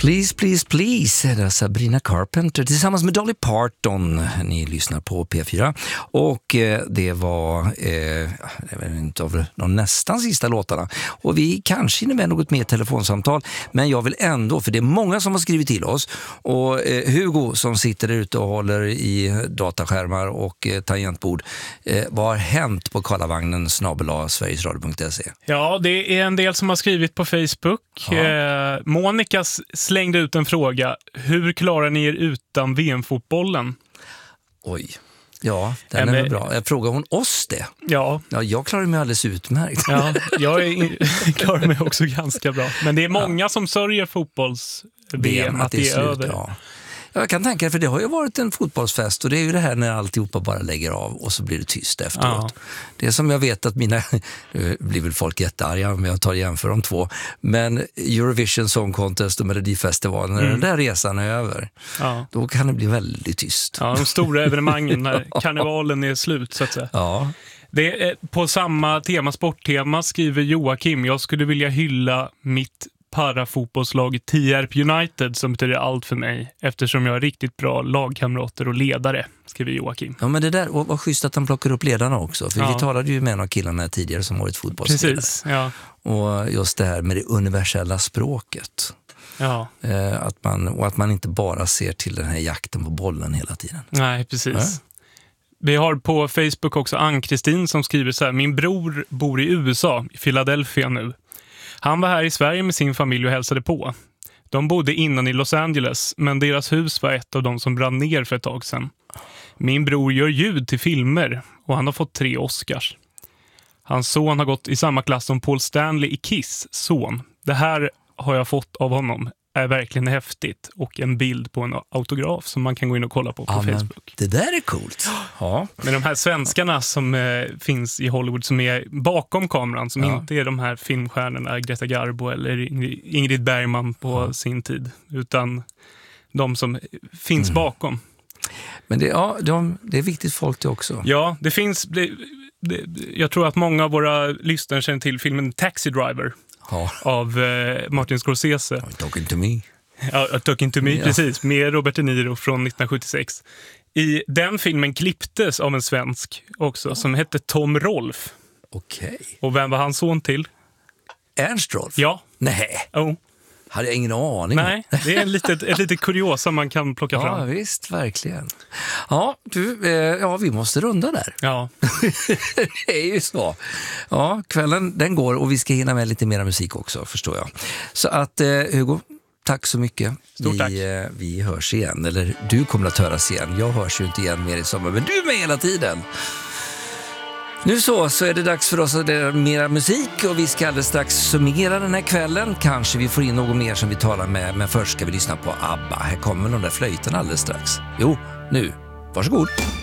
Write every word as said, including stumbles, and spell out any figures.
Please, please, please. Det är Sabrina Carpenter tillsammans med Dolly Parton. Ni lyssnar på P fyra. Och eh, det var eh, jag vet inte av de nästan sista låtarna. Och vi kanske hinner med något mer telefonsamtal. Men jag vill ändå, för det är många som har skrivit till oss. Och eh, Hugo som sitter ute och håller i dataskärmar och eh, tangentbord. Eh, vad har hänt på Karlavagnen snabel-a sverigesradio punkt se? Ja, det är en del som har skrivit på Facebook. Ja. Eh, Monica slängde ut en fråga. Hur klarar ni er utan V M-fotbollen? Oj, ja, den är väl bra. Jag frågar hon oss det? Ja. Ja, jag klarar mig alldeles utmärkt. Ja, jag är, klarar mig också ganska bra. Men det är många ja. som sörjer fotbolls-V M att, att det är, det är slut, över. Ja. Jag kan tänka, för det har ju varit en fotbollsfest och det är ju det här när alltihopa bara lägger av och så blir det tyst efteråt. Ja. Det är som jag vet att mina, nu blir väl folk jättearga om jag tar jämför de två, men Eurovision Song Contest och Melodifestivalen, när mm. den där resan är över, ja. då kan det bli väldigt tyst. Ja, de stora evenemangen när karnevalen är slut så att säga. Ja. Det är, på samma tema, sporttema, skriver Joakim, jag skulle vilja hylla mitt parafotbollslag Tierp United som betyder allt för mig eftersom jag har riktigt bra lagkamrater och ledare, skriver Joakim. Ja, men det där var, var schysst att han plockar upp ledarna också, för ja. vi talade ju med en av killarna tidigare som varit fotbollsledare. Precis, ja. Och just det här med det universella språket. Ja. Eh, att man, och att man inte bara ser till den här jakten på bollen hela tiden. Nej, precis. Ja. Vi har på Facebook också Ann-Kristin som skriver så här: min bror bor i U S A, i Philadelphia nu. Han var här i Sverige med sin familj och hälsade på. De bodde innan i Los Angeles, men deras hus var ett av de som brann ner för ett tag sedan. Min bror gör ljud till filmer och han har fått tre Oscars. Hans son har gått i samma klass som Paul Stanley i Kiss son. Det här har jag fått av honom. Är verkligen häftigt och en bild på en autograf som man kan gå in och kolla på på ja, Facebook. Det där är coolt. Ja. Men de här svenskarna som eh, finns i Hollywood som är bakom kameran, som ja. inte är de här filmstjärnorna Greta Garbo eller Ingrid Bergman på ja. sin tid, utan de som finns mm. bakom. Men det, ja, de, det är viktigt folk det också. Ja, det finns det, det, jag tror att många av våra lyssnare känner till filmen Taxi Driver. Ja. Av eh, Martin Scorsese. Talking to me. Ja, Talking to me, ja. precis. Med Robert De Niro från nittonhundrasjuttiosex. I den filmen klipptes av en svensk också, som hette Tom Rolf. Okej. Okay. Och vem var hans son till? Ernst Rolf? Ja. Nej. Oh. Hade jag ingen aning. Nej, det är en litet, ett litet kuriosa man kan plocka ja, fram. Ja, visst, verkligen. Ja, du, eh, ja, vi måste runda där. Ja. Det är ju så. Ja, kvällen den går och vi ska hinna med lite mer musik också, förstår jag. Så att, eh, Hugo, tack så mycket. Stort vi, tack. Eh, vi hörs igen, eller du kommer att höras igen. Jag hörs ju inte igen mer i sommar, men du är med hela tiden. Nu så, så är det dags för oss att det mera musik och vi ska alldeles strax summera den här kvällen. Kanske vi får in något mer som vi talar med, men först ska vi lyssna på ABBA. Här kommer de där flöjten alldeles strax. Jo, nu. Varsågod.